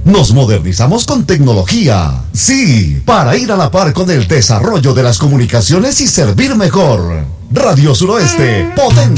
Nos modernizamos con tecnología. Sí, para ir a la par con el desarrollo de las comunicaciones y servir mejor. Radio Suroeste, potente.